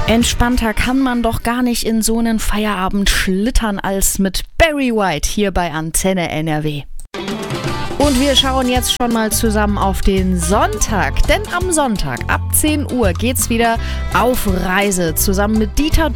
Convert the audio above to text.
Entspannter kann man doch gar nicht in so einen Feierabend schlittern als mit Barry White hier bei Antenne NRW. Und wir schauen jetzt schon mal zusammen auf den Sonntag, denn am Sonntag ab 10 Uhr geht's wieder auf Reise zusammen mit Dieter